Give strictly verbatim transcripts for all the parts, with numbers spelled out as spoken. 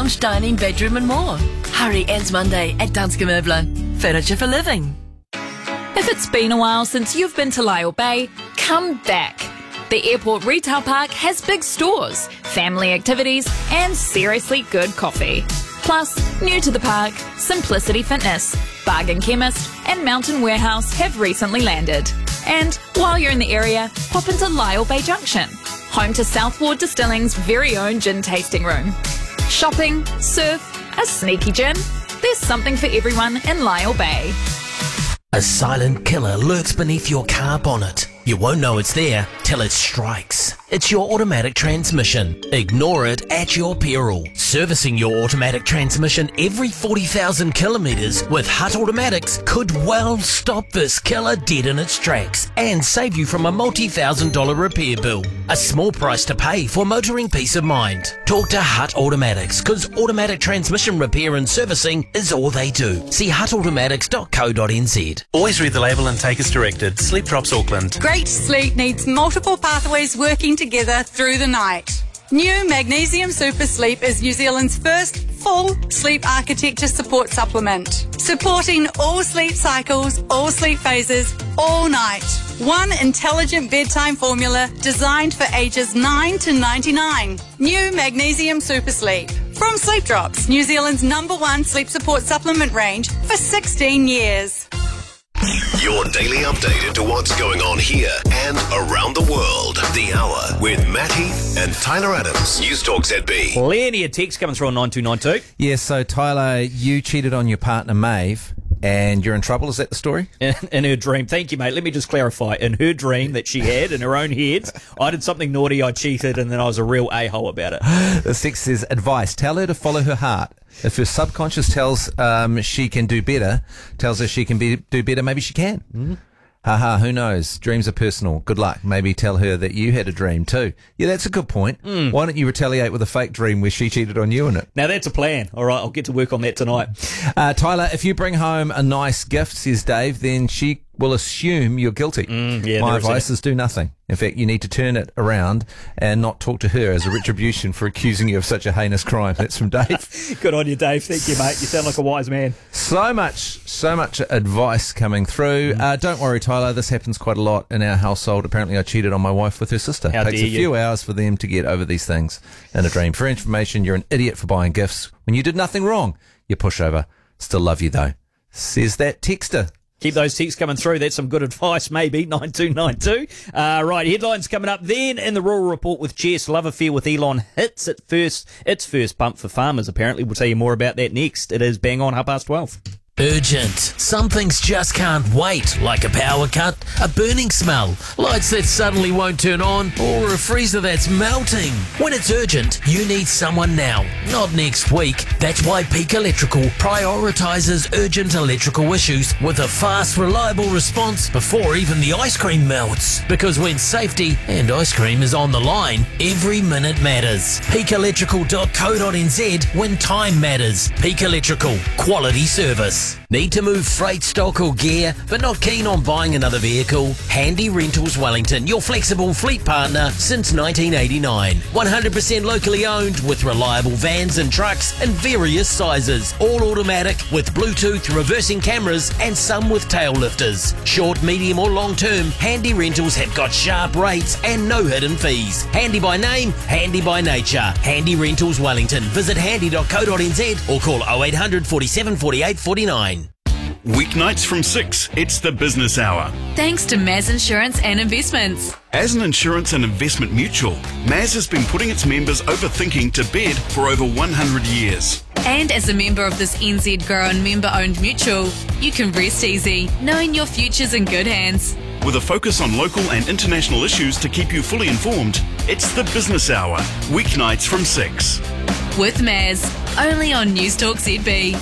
lounge, dining, bedroom and more. Hurry ends Monday at Danske Möbler. Furniture for living. If it's been a while since you've been to Lyell Bay, come back. The airport retail park has big stores, family activities and seriously good coffee. Plus, new to the park, Simplicity Fitness, Bargain Chemist and Mountain Warehouse have recently landed. And while you're in the area, pop into Lyell Bay Junction, home to Southward Distilling's very own gin tasting room. Shopping, surf, a sneaky gin, there's something for everyone in Lyell Bay. A silent killer lurks beneath your car bonnet. You won't know it's there till it strikes. It's your automatic transmission. Ignore it at your peril. Servicing your automatic transmission every forty thousand kilometres with Hutt Automatics could well stop this killer dead in its tracks and save you from a multi-thousand dollar repair bill. A small price to pay for motoring peace of mind. Talk to Hutt Automatics, because automatic transmission repair and servicing is all they do. See hutt automatics dot co dot n z. Always read the label and take as directed. Sleep Drops Auckland. Great sleep needs multiple pathways working together through the night. New Magnesium Super Sleep is New Zealand's first full sleep architecture support supplement, supporting all sleep cycles, all sleep phases, all night. One intelligent bedtime formula designed for ages nine to ninety-nine. New Magnesium Super Sleep. From Sleep Drops, New Zealand's number one sleep support supplement range for sixteen years. Your daily update into what's going on here and around the world. The Hour with Matt Heath and Tyler Adams. News Talk Z B. Plenty of text coming through on nine two nine two. Yeah, so Tyler, you cheated on your partner Maeve and you're in trouble. Is that the story? In, in her dream. Thank you, mate. Let me just clarify. In her dream that she had, in her own head, I did something naughty, I cheated, and then I was a real a-hole about it. The text says, advice, tell her to follow her heart. If her subconscious tells um, she can do better, tells her she can be, do better, maybe she can. Mm-hmm. Haha, who knows? Dreams are personal. Good luck. Maybe tell her that you had a dream too. Yeah, that's a good point. Mm. Why don't you retaliate with a fake dream where she cheated on you in it? Now that's a plan. All right, I'll get to work on that tonight. Uh, Tyler, if you bring home a nice gift, says Dave, then she will assume you're guilty. Mm, yeah, My advice is do nothing. In fact, you need to turn it around and not talk to her as a retribution for accusing you of such a heinous crime. That's from Dave. Good on you, Dave. Thank you, mate. You sound like a wise man. So much, so much advice coming through. Mm. Uh, don't worry, Tyler. This happens quite a lot in our household. Apparently, I cheated on my wife with her sister. How it takes dare a few you. hours for them to get over these things in a dream. For information, you're an idiot for buying gifts when you did nothing wrong. You pushover. Still love you, though. Says that texter. Keep those texts coming through. That's some good advice, maybe. nine two nine two. Uh, right, headlines coming up. Then in the Rural Report with Jess, love affair with Elon hits at first, its first bump for farmers, apparently. We'll tell you more about that next. It is bang on half past twelve. Urgent. Some things just can't wait, like a power cut, a burning smell, lights that suddenly won't turn on, or a freezer that's melting. When it's urgent, you need someone now, not next week. That's why Peak Electrical prioritises urgent electrical issues with a fast, reliable response before even the ice cream melts. Because when safety and ice cream is on the line, every minute matters. peak electrical dot co dot n z when time matters. Peak Electrical. Quality service. Need to move freight, stock or gear, but not keen on buying another vehicle? Handy Rentals Wellington, your flexible fleet partner since nineteen eighty-nine. one hundred percent locally owned with reliable vans and trucks in various sizes. All automatic with Bluetooth reversing cameras and some with tail lifters. Short, medium or long term, Handy Rentals have got sharp rates and no hidden fees. Handy by name, handy by nature. Handy Rentals Wellington. Visit handy dot co dot n z or call oh eight hundred, forty-seven, forty-eight, forty-nine. Weeknights from six, it's the Business Hour. Thanks to Maz Insurance and Investments. As an insurance and investment mutual, Maz has been putting its members overthinking to bed for over one hundred years. And as a member of this N Z grown member-owned mutual, you can rest easy, knowing your future's in good hands. With a focus on local and international issues to keep you fully informed, it's the Business Hour, weeknights from six. With Maz, only on News Talk Z B.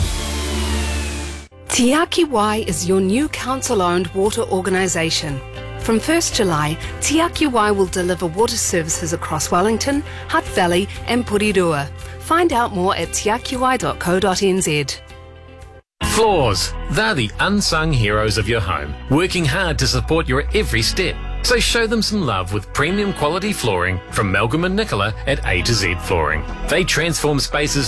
Te Aki Wai is your new council-owned water organisation. From first July, Te Aki Wai will deliver water services across Wellington, Hutt Valley and Porirua. Find out more at te aki wai dot co dot n z. Floors. They're the unsung heroes of your home, working hard to support your every step. So show them some love with premium quality flooring from Malcolm and Nicola at A to Z Flooring. They transform spaces